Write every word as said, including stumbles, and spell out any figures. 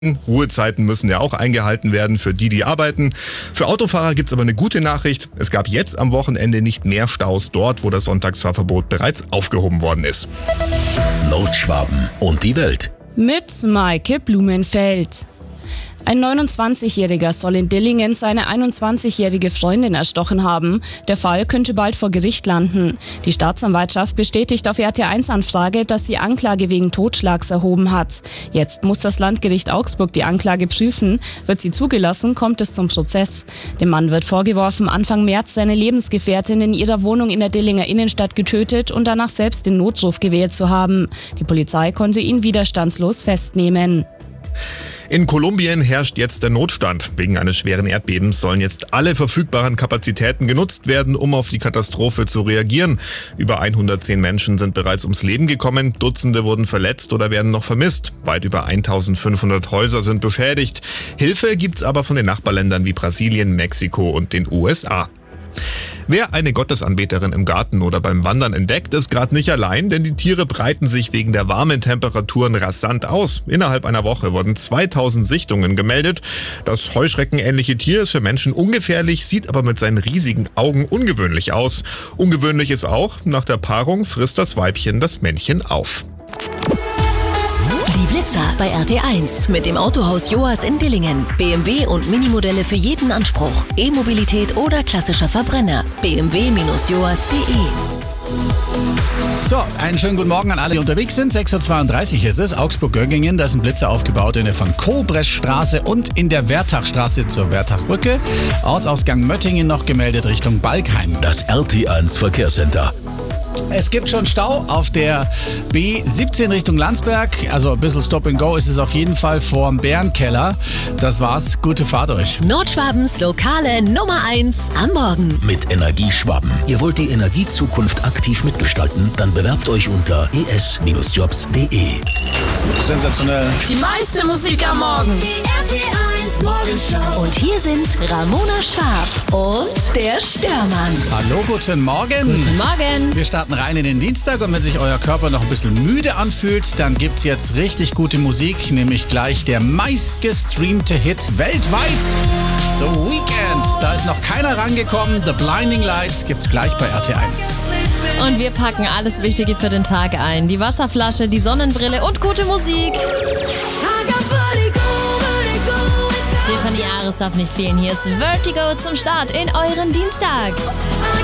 Ruhezeiten müssen ja auch eingehalten werden für die, die arbeiten. Für Autofahrer gibt's aber eine gute Nachricht. Es gab jetzt am Wochenende nicht mehr Staus dort, wo das Sonntagsfahrverbot bereits aufgehoben worden ist. Notschwaben und die Welt. Mit Maike Blumenfeld. Ein neunundzwanzigjähriger soll in Dillingen seine einundzwanzigjährige Freundin erstochen haben. Der Fall könnte bald vor Gericht landen. Die Staatsanwaltschaft bestätigt auf R T eins Anfrage, dass sie Anklage wegen Totschlags erhoben hat. Jetzt muss das Landgericht Augsburg die Anklage prüfen. Wird sie zugelassen, kommt es zum Prozess. Dem Mann wird vorgeworfen, Anfang März seine Lebensgefährtin in ihrer Wohnung in der Dillinger Innenstadt getötet und danach selbst den Notruf gewählt zu haben. Die Polizei konnte ihn widerstandslos festnehmen. In Kolumbien herrscht jetzt der Notstand. Wegen eines schweren Erdbebens sollen jetzt alle verfügbaren Kapazitäten genutzt werden, um auf die Katastrophe zu reagieren. Über hundertzehn Menschen sind bereits ums Leben gekommen, Dutzende wurden verletzt oder werden noch vermisst. Weit über eintausendfünfhundert Häuser sind beschädigt. Hilfe gibt's aber von den Nachbarländern wie Brasilien, Mexiko und den U S A. Wer eine Gottesanbeterin im Garten oder beim Wandern entdeckt, ist gerade nicht allein, denn die Tiere breiten sich wegen der warmen Temperaturen rasant aus. Innerhalb einer Woche wurden zweitausend Sichtungen gemeldet. Das heuschreckenähnliche Tier ist für Menschen ungefährlich, sieht aber mit seinen riesigen Augen ungewöhnlich aus. Ungewöhnlich ist auch, nach der Paarung frisst das Weibchen das Männchen auf. Die Blitzer bei R T eins mit dem Autohaus Joas in Dillingen. B M W und Minimodelle für jeden Anspruch. E-Mobilität oder klassischer Verbrenner. b m w Bindestrich joas punkt d e. So, einen schönen guten Morgen an alle, die unterwegs sind. sechs Uhr zweiunddreißig ist es, Augsburg-Göggingen. Da ist ein Blitzer aufgebaut in der von Kobreschstraße und in der Wertachstraße zur Wertachbrücke. Ortsausgang Möttingen noch gemeldet Richtung Balkheim. Das R T eins Verkehrscenter. Es gibt schon Stau auf der B siebzehn Richtung Landsberg. Also ein bisschen Stop and Go ist es auf jeden Fall vorm Bärenkeller. Das war's. Gute Fahrt euch. Nordschwabens lokale Nummer eins am Morgen. Mit Energieschwaben. Ihr wollt die Energiezukunft aktiv mitgestalten? Dann bewerbt euch unter e s Bindestrich jobs punkt d e. Sensationell. Die meiste Musik am Morgen. Die R T eins Morgenshow. Und hier sind Ramona Schwab und der Störmann. Hallo, guten Morgen. Guten Morgen. Wir starten rein in den Dienstag und wenn sich euer Körper noch ein bisschen müde anfühlt, dann gibt's jetzt richtig gute Musik, nämlich gleich der meistgestreamte Hit weltweit. The Weeknd. Da ist noch keiner rangekommen. The Blinding Lights gibt's gleich bei R T eins. Und wir packen alles Wichtige für den Tag ein. Die Wasserflasche, die Sonnenbrille und gute Musik. Stefanie Ares darf nicht fehlen. Hier ist Vertigo zum Start in euren Dienstag.